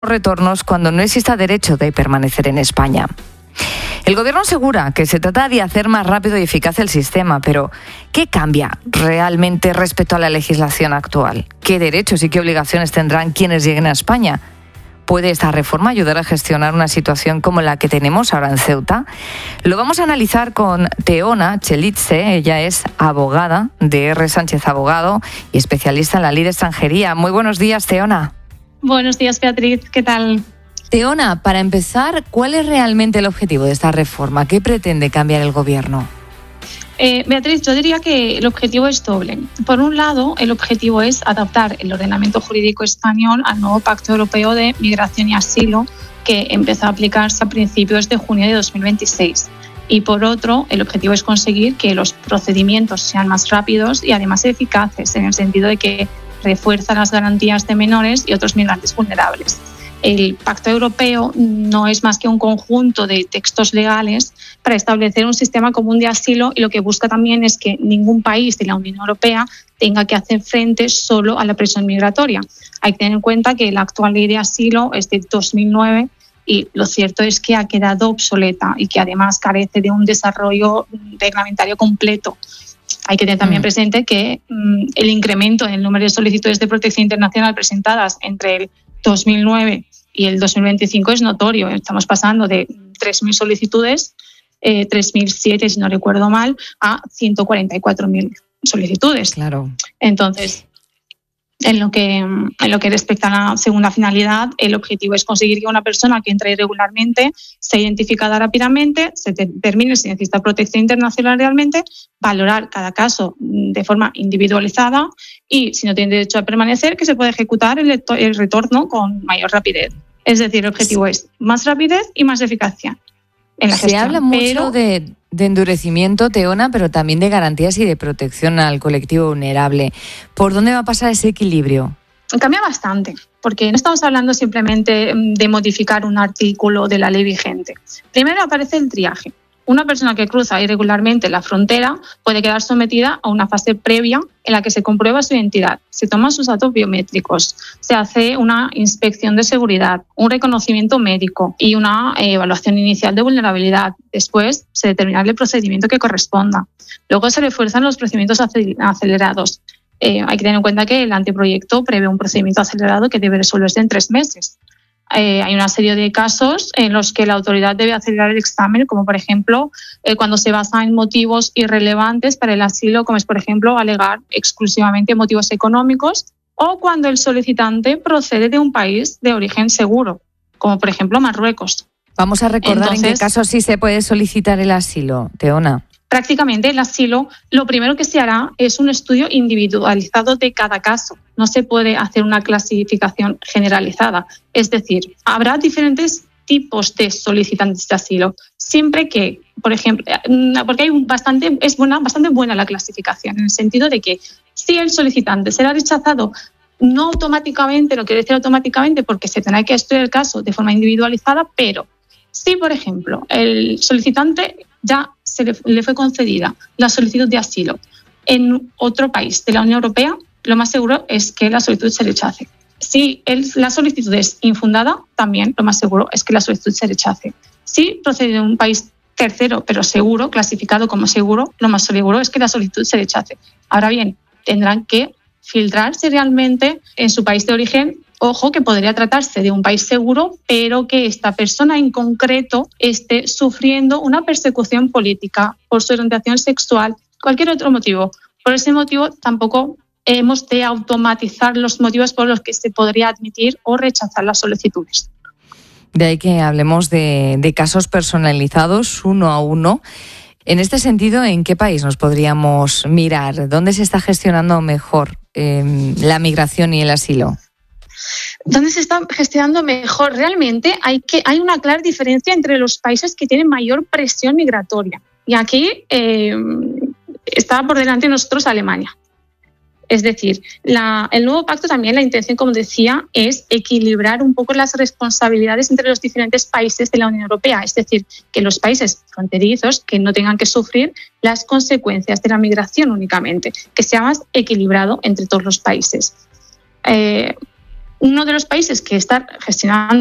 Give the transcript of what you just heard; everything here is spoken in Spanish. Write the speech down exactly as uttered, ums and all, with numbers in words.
retornos cuando no exista derecho de permanecer en España. El Gobierno asegura que se trata de hacer más rápido y eficaz el sistema, pero ¿qué cambia realmente respecto a la legislación actual? ¿Qué derechos y qué obligaciones tendrán quienes lleguen a España? ¿Puede esta reforma ayudar a gestionar una situación como la que tenemos ahora en Ceuta? Lo vamos a analizar con Teona Chelitze. Ella es abogada de R. Sánchez Abogado y especialista en la ley de extranjería. Muy buenos días, Teona. Buenos días, Beatriz. ¿Qué tal? Teona, para empezar, ¿cuál es realmente el objetivo de esta reforma? ¿Qué pretende cambiar el Gobierno? Eh, Beatriz, yo diría que el objetivo es doble. Por un lado, el objetivo es adaptar el ordenamiento jurídico español al nuevo Pacto Europeo de Migración y Asilo, que empezó a aplicarse a principios de junio de dos mil veintiséis. Y por otro, el objetivo es conseguir que los procedimientos sean más rápidos y además eficaces, en el sentido de que refuerza las garantías de menores y otros migrantes vulnerables. El Pacto Europeo no es más que un conjunto de textos legales para establecer un sistema común de asilo, y lo que busca también es que ningún país de la Unión Europea tenga que hacer frente solo a la presión migratoria. Hay que tener en cuenta que la actual ley de asilo es de dos mil nueve y lo cierto es que ha quedado obsoleta y que además carece de un desarrollo reglamentario completo. Hay que tener también presente que mmm, el incremento en el número de solicitudes de protección internacional presentadas entre el dos mil nueve y el dos mil veinticinco es notorio. Estamos pasando de tres mil solicitudes, eh, tres mil siete si no recuerdo mal, a ciento cuarenta y cuatro mil solicitudes. Claro. Entonces, en lo que en lo que respecta a la segunda finalidad, el objetivo es conseguir que una persona que entra irregularmente sea identificada rápidamente, se determine si necesita protección internacional realmente, valorar cada caso de forma individualizada y, si no tiene derecho a permanecer, que se pueda ejecutar el, el retorno con mayor rapidez. Es decir, el objetivo es más rapidez y más eficacia en la gestión. Se habla mucho pero, de, de endurecimiento, Teona, pero también de garantías y de protección al colectivo vulnerable. ¿Por dónde va a pasar ese equilibrio? Cambia bastante, porque no estamos hablando simplemente de modificar un artículo de la ley vigente. Primero aparece el triaje. Una persona que cruza irregularmente la frontera puede quedar sometida a una fase previa en la que se comprueba su identidad, se toman sus datos biométricos, se hace una inspección de seguridad, un reconocimiento médico y una evaluación inicial de vulnerabilidad. Después se determina el procedimiento que corresponda. Luego se refuerzan los procedimientos acelerados. Eh, hay que tener en cuenta que el anteproyecto prevé un procedimiento acelerado que debe resolverse en tres meses. Eh, hay una serie de casos en los que la autoridad debe acelerar el examen, como por ejemplo eh, cuando se basa en motivos irrelevantes para el asilo, como es por ejemplo alegar exclusivamente motivos económicos, o cuando el solicitante procede de un país de origen seguro, como por ejemplo Marruecos. Vamos a recordar Entonces, en qué casos sí se puede solicitar el asilo, Teona. Prácticamente el asilo, lo primero que se hará es un estudio individualizado de cada caso. No se puede hacer una clasificación generalizada. Es decir, habrá diferentes tipos de solicitantes de asilo, siempre que, por ejemplo, porque hay bastante, es buena, bastante buena la clasificación, en el sentido de que si el solicitante será rechazado, no automáticamente, no quiere decir automáticamente, porque se tendrá que estudiar el caso de forma individualizada, pero si, por ejemplo, el solicitante ya se le, le fue concedida la solicitud de asilo en otro país de la Unión Europea, lo más seguro es que la solicitud se rechace. Si el, la solicitud es infundada, también lo más seguro es que la solicitud se rechace. Si procede de un país tercero, pero seguro, clasificado como seguro, lo más seguro es que la solicitud se rechace. Ahora bien, tendrán que filtrar si realmente en su país de origen, ojo, que podría tratarse de un país seguro, pero que esta persona en concreto esté sufriendo una persecución política por su orientación sexual, cualquier otro motivo. Por ese motivo tampoco hemos de automatizar los motivos por los que se podría admitir o rechazar las solicitudes. De ahí que hablemos de, de casos personalizados uno a uno. En este sentido, ¿en qué país nos podríamos mirar? ¿Dónde se está gestionando mejor eh, la migración y el asilo? ¿Dónde se está gestionando mejor? Realmente hay, que, hay una clara diferencia entre los países que tienen mayor presión migratoria. Y aquí eh, está por delante de nosotros Alemania. Es decir, la, el nuevo pacto también, la intención, como decía, es equilibrar un poco las responsabilidades entre los diferentes países de la Unión Europea. Es decir, que los países fronterizos que no tengan que sufrir las consecuencias de la migración únicamente, que sea más equilibrado entre todos los países. Eh, Uno de los países que está gestionando